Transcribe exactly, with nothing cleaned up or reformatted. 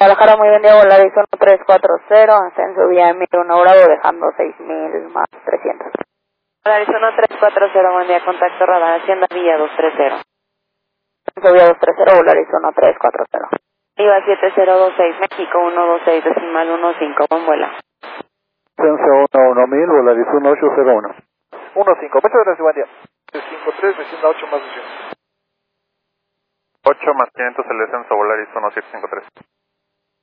Guadalajara, muy buen día, Volaris uno tres cuatro cero, ascenso vía Emir uno Bravo, dejando seis mil más trescientos. Volaris uno tres cuatro cero, buen día, contacto radar, Hacienda Villa dos tres cero. Ascenso vía dos tres cero, Volaris uno tres cuatro cero. Iba siete cero dos seis, México uno dos seis, decimal uno cinco, buen vuela. Ascenso uno uno mil, Volaris uno ocho cero uno. uno cinco, muchas gracias, buen día. cinco tres, Hacienda ocho más doscientos. ocho más quinientos el descenso, Volaris uno siete cinco tres.